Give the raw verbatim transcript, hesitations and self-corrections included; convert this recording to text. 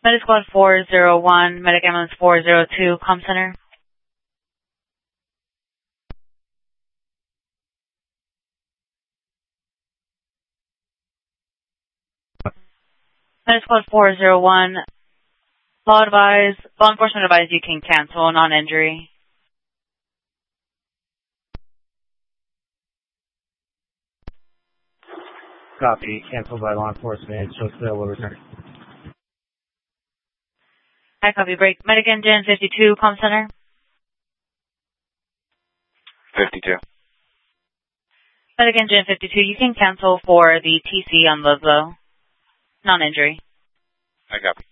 Med Squad four zero one, Medic Ambulance four zero two, comm center. Med Squad four zero one, law advise, law enforcement advise you can cancel non-injury. Copy. Canceled by law enforcement. Show still will return. I copy break. Medic Engine fifty-two, comm center. fifty-two. Medic Engine fifty-two, you can cancel for the T C on Ludlow. Non-injury. I copy.